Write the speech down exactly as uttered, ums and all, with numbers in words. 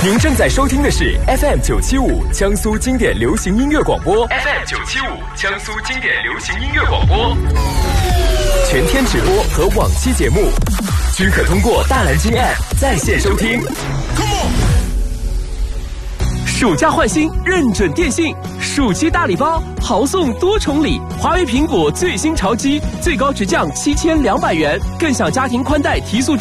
您正在收听的是 F M 九七五江苏经典流行音乐广播 ，F M 九七五江苏经典流行音乐广播，全天直播和往期节目均可通过大蓝鲸 App 在线收听。暑假换新，认准电信，暑期大礼包，豪送多重礼，华为、苹果最新潮机，最高直降七千两百元，更享家庭宽带提速。